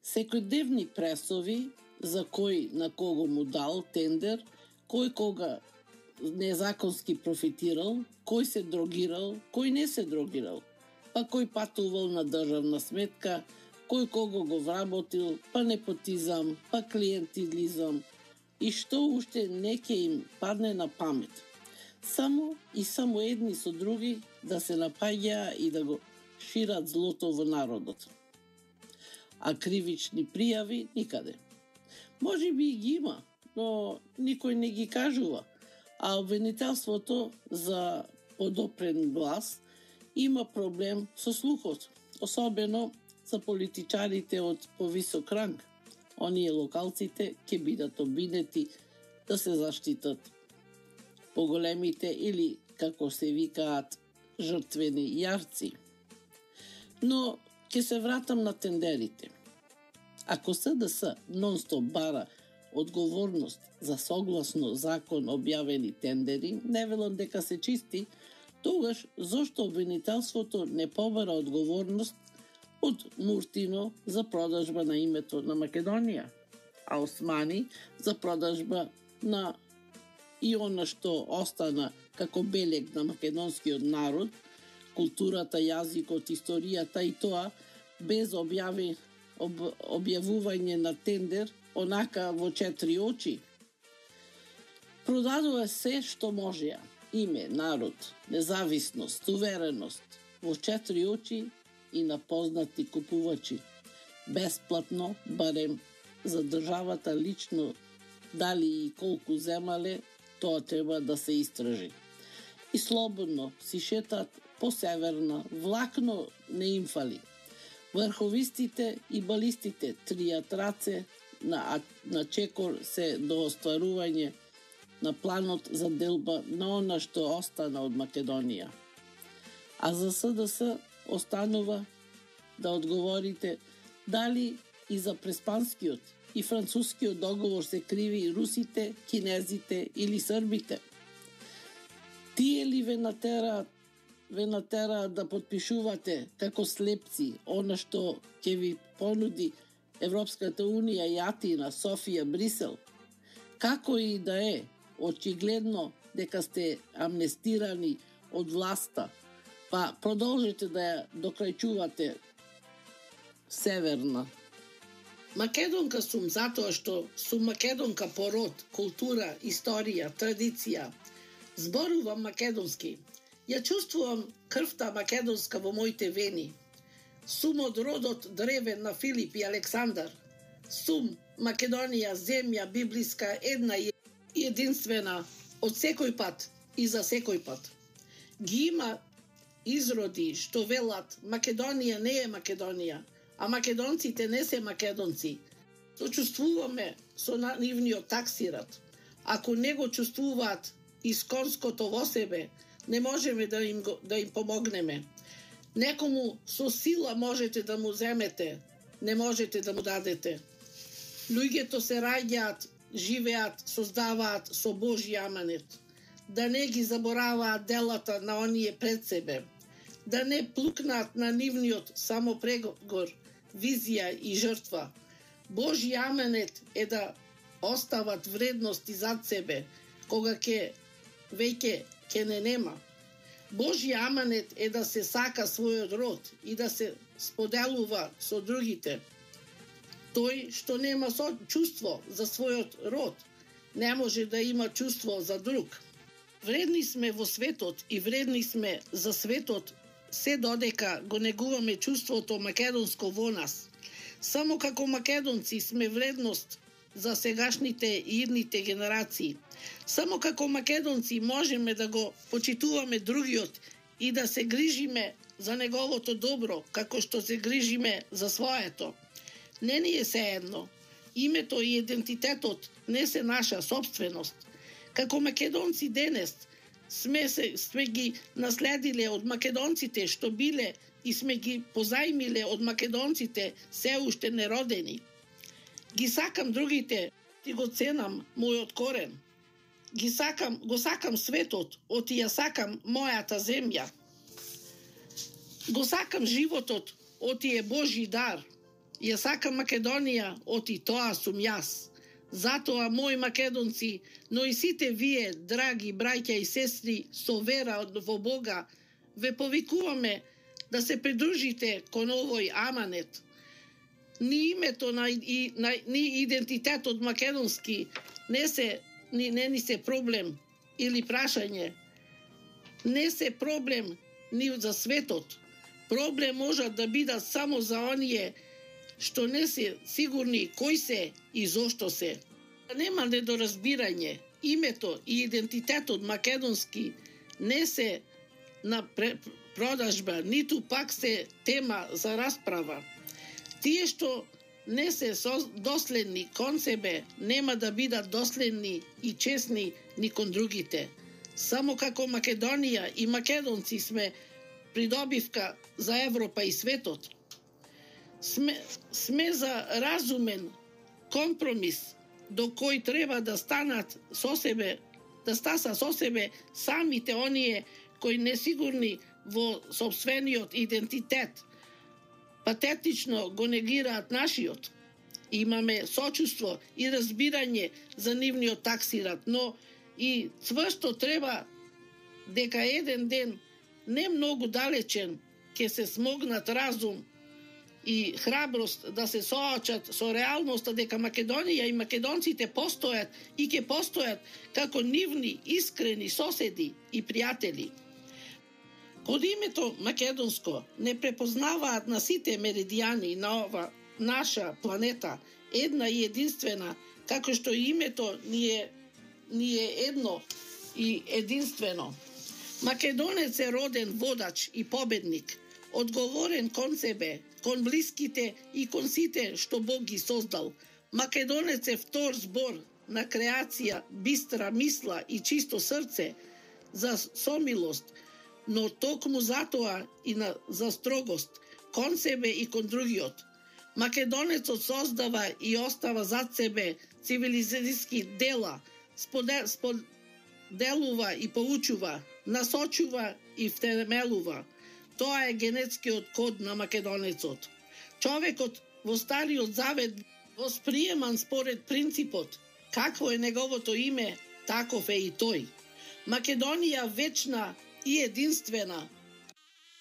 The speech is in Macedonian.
Секојдневни пресови за кој на кого му дал тендер, кој кога незаконски профитирал, кој се дрогирал, кој не се дрогирал, па кој патувал на државна сметка, кој кого го вработил, па непотизам, па клиентилизам и што уште не ќе им падне на памет. Само едни со други да се напаѓаа и да го шират злото во народот. А кривични пријави никаде. Може би и ги има, но никој не ги кажува, а обвинителството за подопрен глас има проблем со слухот, особено за политичарите од повисок ранг. Оние локалците ќе бидат обвинети да се заштитат поголемите или, како се викаат, жртвени јарци. Но ќе се вратам на тендерите. Ако СДС нон-стоп бара одговорност за согласно закон објавени тендери, не велам дека се чисти, тогаш зошто обвинителството не побара одговорност од Муртино за продажба на името на Македонија, а Османи за продажба на и она што остана како белег на македонскиот народ, културата, јазикот, историјата и тоа без објавување на тендер, онака во 4 очи. Продадува се што можеа. Име, народ, независност, сувереност, во 4 очи и на познати купувачи. Бесплатно, барем за државата лично, дали и колку земале, тоа треба да се истражи. И слободно си шетат по северна, влакно не им фали. Врховистите и балистите тријат раце на чекор се до остварување на планот за делба на она што остана од Македонија. А за СДС останува да одговорите дали и за преспанскиот и францускиот договор се криви русите, кинезите или србите. Тие ли ве натераат да подпишувате како слепци она што ќе ви понуди Европската Унија и Атина, Софија, Брисел? Како и да е, очигледно дека сте амнестирани од власта, па продолжите да ја докрајчувате северна. Македонка сум затоа што сум македонка по род, култура, историја, традиција. Зборувам македонски. Ја чувствувам крвта македонска во моите вени. Сум од родот древен на Филип и Александар. Сум Македонија, земја библиска, една и единствена, од секој пат и за секој пат. Ги има изроди што велат Македонија не е Македонија, а македонците не се македонци. Сочувствуваме со нивниот таксират. Ако не го чувствуваат исконското во себе, не можеме да им помогнеме. Некому со сила можете да му земете, не можете да му дадете. Луѓето се раѓаат, живеат, создаваат со Божји аманет. Да не ги забораваат делата на оние пред себе. Да не плукнат на нивниот самопрегор, визија и жртва. Божји аманет е да остават вредности зад себе, кога веќе не нема. Божји аманет е да се сака својот род и да се споделува со другите. Тој што нема чувство за својот род, не може да има чувство за друг. Вредни сме во светот и вредни сме за светот се додека го негуваме чувството македонско во нас. Само како македонци сме вредност за сегашните и идните генерации. Само како македонци можеме да го почитуваме другиот и да се грижиме за неговото добро, како што се грижиме за своето. Не ни е сеедно. Името и идентитетот не се наша собственост. Како македонци денес сме ги наследиле од македонците што биле и сме ги позајмиле од македонците се уште неродени. Ги сакам другите и го ценам мојот корен. Го сакам светот, оти ја сакам мојата земја. Го сакам животот, оти е Божји дар. Ја сакам Македонија, оти тоа сум јас. Затоа, мои македонци, но и сите вие, драги браќа и сестри, со вера во Бога, ве повикуваме да се придружите кон овој аманет. Ни името ни идентитетот македонски не ни се проблем или прашање. Не се проблем ни за светот. Проблем можат да бидат само за оние што не се сигурни кој се и зошто се. Нема недоразбирање. Името и идентитетот македонски не се на продажба, ниту пак се тема за расправа. Тие што не се доследни кон себе, нема да бидат доследни и честни ни кон другите. Само како Македонија и македонци сме придобивка за Европа и светот. Сме за разумен компромис до кој треба да станат со себе, да стаса со себе самите оние кои не сигурни во собствениот идентитет, патетично го негираат нашиот. Имаме сочувство и разбирање за нивниот таксират, но и цврсто треба дека еден ден, не многу далечен, ќе се смогнат разум и храброст да се соочат со реалноста дека Македонија и македонците постојат и ќе постојат како нивни искрени соседи и пријатели. Под името македонско не препознаваат на сите меридијани на ова наша планета една и единствена, како што името ни е едно и единствено. Македонец е роден водач и победник, одговорен кон себе, кон блиските и кон сите што Бог ги создал. Македонец е втор збор на креација, бистра мисла и чисто срце за сомилост, но токму затоа и за строгост кон себе и кон другиот. Македонецот создава и остава зад себе цивилизацијски дела, споделува и поучува, насочува и втемелува. Тоа е генетскиот код на македонецот. Човекот во Стариот Завет восприеман според принципот какво е неговото име, таков е и тој. Македонија вечна и единствена,